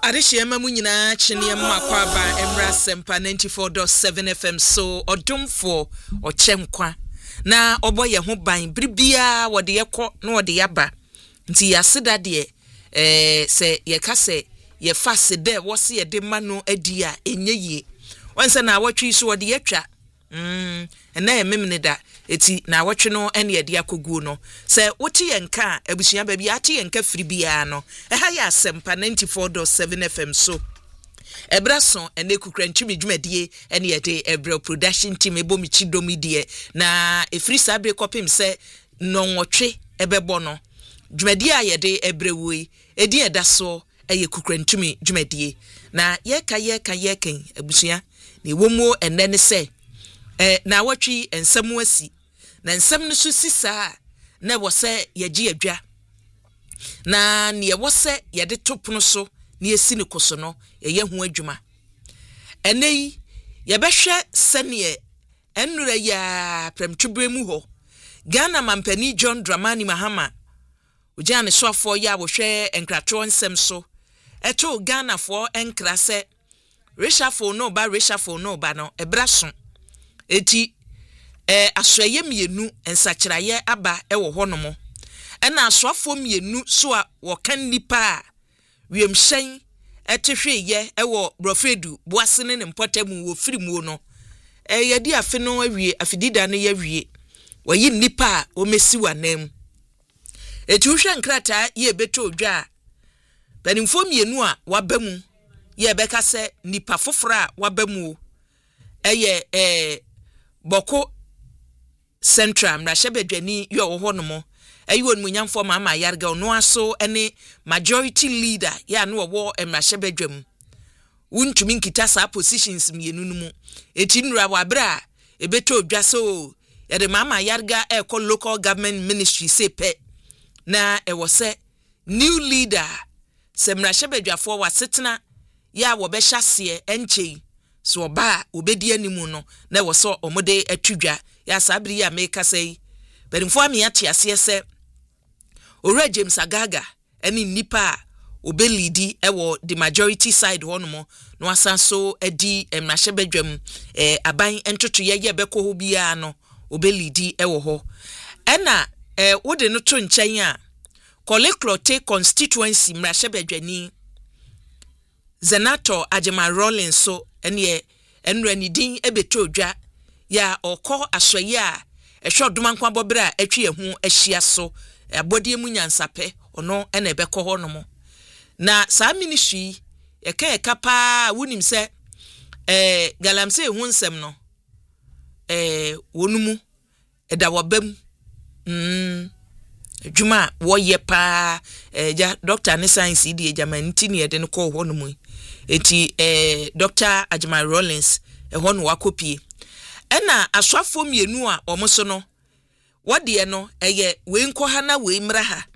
Adehye mamu nyina chene makwa ba Emra Sempa 94.7 FM so odomfo ochenkwa na oboye ho ban bribia wode yekọ na wode yaba nti yaseda de se yekase ye fase de wo se ye de mano adi a enyeye wonse na awotwe so wode yetwa ena ememne da eti na awotwe no ene ye de akoguo no se wote yenka abusua ba bia ate yenka firi bia no eha ya Sempa 94.7 FM so ebrason ene kukra ntwimi dwumadie ene ye de ebra production team ebomi chidomi de na efiri sabre kopim se nonwotwe ebebo no dwumadie a ye de ebrewoi edi eda so eye kukra ntwimi dwumadie na yeka abusua na ewomo ene ne se na awotwe ensem asi na ensem no so sisa na wo se yeji adwa na ne wo se ye de topono so na yesi ne koso no ye hu adwuma enei ye behwe sene enura ya premtwubre mu ho Ghana mampani John Dramani Mahama ujane soafo ya wo hwe enkrato nsem so eto Ghana fo enkra se reshafo no ba no ebraso eti asoye mienu ensakiraye aba ewo honomo ena asoafo mienu so a wo kan nipa wiemhyen etehweye ewo brofredu boasene ne mpotemu wo firimu no yedi afe no awie afidida no yawie wayi nipa o mesi wanem eti uhwe nkrata ye beto odwa banimfo mienu a wabamu ye beka se nipa fofora wabamu Boko Central mrashebedwani yo honomo ayiwon munyamfo mama yarga no aso ene majority leader ya no wo mrashebedwam wuntumi nkita sa positions mienu mu etinura wabra ebeto odwa so yede mama yarga eko local government ministry sepe na ewose new leader se mrashebedwafo wasetena ya wo be hyase enchei so oba obedi animu no na wo so omode atudwa ya sabri ya make say berimfo ami ate ase se ora James Agaga eni nipa obelidi ewo the majority side honomo no asan so edi emrahebedwam aban entoto ye beko ho bia no obelidi ewo ho ena wode no to nchen a Koleklote constituency mrahebedwani Senator Ajema Rollins so ene enranidin ebeto odwa ya okọ asoye a ehwe domankwa bobere a atwe ehu ahia so abodie mu nyansape ono ene ebekọ ho no mo na sa ministry eka pa wunim se galamse ehu nsem no wonumu eda wabam adwuma wo ye pa ja doctor ne science di ejamanti ne ede ne ko ho no mu eti Dr. Ajima Rollins ehon wakopie ena aswafo mienu a omoso no wode no eye we nko ha na we mra ha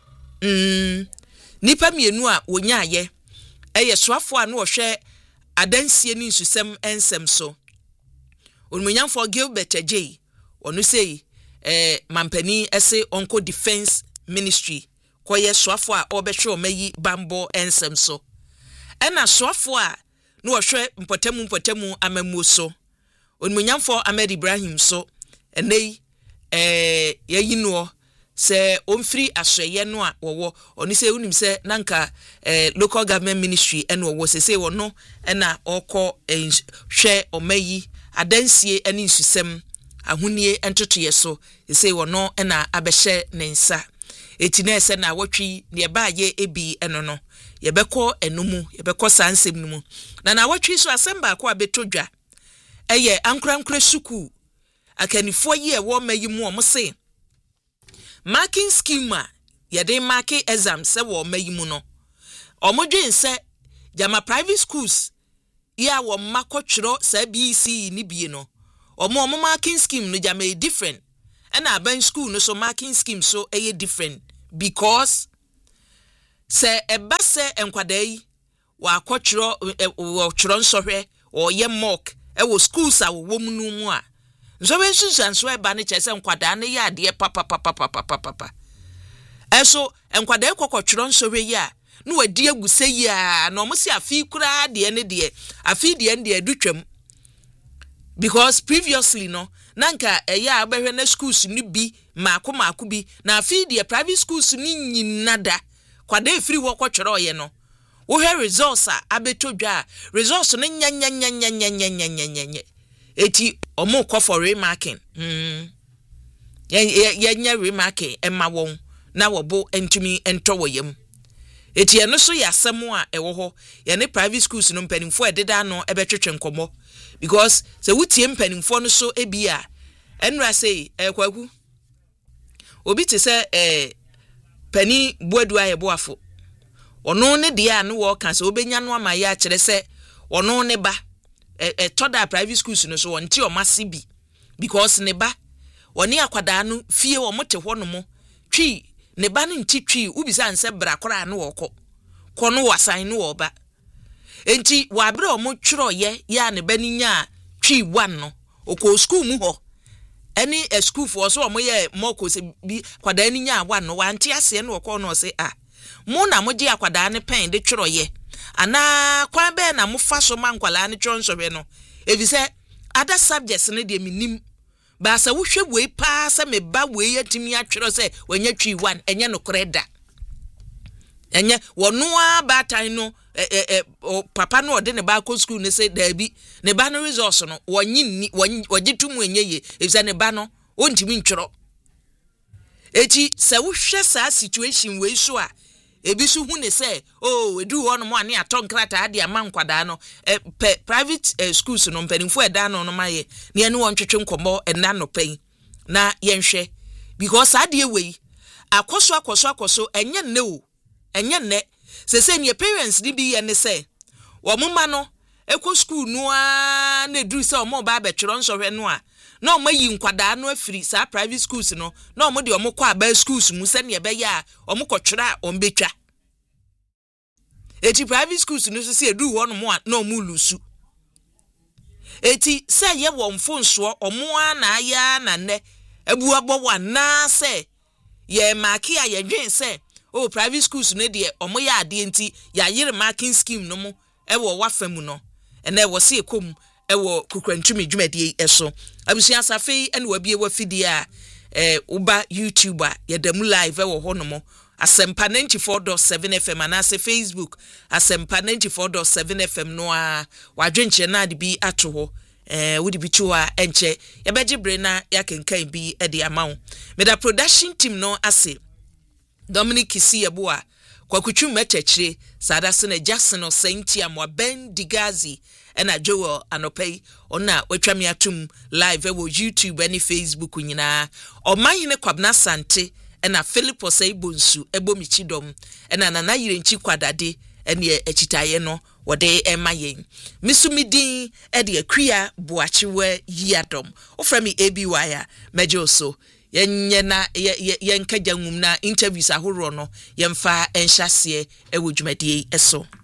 nipa mienu a wonya aye eye swafo a no ohwe adansie ni nsusem ensem so onmunyamfo Gilbert J onu sei mampani ese onko defense ministry koye swafo a obehwe omayi bambo ensem so ena swafo a no ohwe mpotemu amamu so onmunyamfo Ahmed Ibrahim so enei yayino se omfiri asoye no a wowo oni se unim se nanka local government ministry ene wowo se wono ena okọ hwe omayi adansie ene nsusem ahunie entotoye so se wono ena abehye nensa etina ese na wotwi ne baaye ebi eno no yebekọ enumu yebekọ sansem numu na wotwi so asemba akọ abetodwa eye ankurankura suku akanifo ye wo mayi mu o mse marking scheme yede marking exam se wo mayi mu no omodwen se jama private schools ya wo makotwero sa BC ni bie no omo marking scheme no jama different and aban school no so marking scheme so eye different because se ebase enkwadai wa kwotwero wo twero nsohwe o ye mock wo schools a wo mu no mu a nso we nsusanso eba ne chese nkwada ne ya de papa eso enkwada kwotwero nsohwe ya no wadi aguse ya na omo si afi kura de ne de afi de dutwam because previously no nanka eya abehwe na schools ni bi maako bi na afi de private schools ni nyinada kwade free wo kwotwere oye no wo he results a abetodwa results no nya eti omo call for remarking nya remarking emma won na wo bo entumi ento yam eti eno so ya asem a ewo ho ye ne private schools no mpanimfo ededa no ebetwetwe nkomo because se wutie mpanimfo no so ebia enra say kwaku obi te se pani boadu aye boafo ono ne de a no wo kan se obenya no amaye a kire se ono ne ba toda private schools no so wonti o mase bi because ne ba woni akwada no fie wo mote ho no mo twi ne ba no nti twi ubisa anse bra kora no wo ko no wasan no wo ba enti wa bra o mo twro ye ya ne ba ni nya twi wan no okọ school mu ho any a school for so mo ye moko se bi kwada ni nya wan no wanti ase no wo no se mo na mo je akwada ne pen de twro ye ana kwa be na mo fa so man kwala ne twonso be no evise other subjects ne de minim ba sa wo hwe we pa sa me ba we yatimi atwero se wanya twi one enye no kreda enye wono abatan no papa no ode ne ba ko school ne se dabi ne ba no resource no wonyi wogitumu enye ye evisa ne ba no ontimi ntwero eti sa wo hwe sa situation we so a ebisu hu ne se edu ho no mo ane atonkrata ade amankwada no private schools no mpanimfo eda no maye ne ene won twetwe nkomo ena no pen na yenhwe because ade we akoso enye ne o enye ne se ne parents ni bi ye ne se wo mama no ekọ school no a na edu se o mo ba betwero nsohwe no a na o mayi nkwada no afiri sa private schools no na o mo de o mo kwa ba schools mu se ne ebe ya o mo kwotwera o mbetwa eti private schools no so se edu ho no mo a na o mo lusu eti se ye wo mfonso o mo a na aya na ne ebu agbowa na se ye maki a ye dwen se private schools no de o mo ya ade enti ya yire marking scheme no mo e wo wafamu no ene wo se ekom ewo kukrantumi dwumadie eso abusia safe ene wabie wafidi a uba YouTuber yedam live ewo ho no mo Asempa 94.7 FM anase Facebook Asempa 94.7 FM no a wadwenche na de bi ato ho wodi bi tuwa enche yebeje bre na yakenkan bi e de amawo meda production team no ase Dominic Kisieboa kwakutwu mechechire sada sene Jackson Osentia mo Ben Digazi ena Joel Anopei ona watwami atum live ewo YouTube and Facebook nyina omanyine kwabna sante ena Philip Oseibonsu ebomichidom ena nana yirenchi kwadade ene echitaye no wode emayen misumidin ede akria boachiwe yiadom oframi ABY mejoso yenye na yenkaja ngum na interviews ahoro no yemfa enhyase ewo dwumadie eso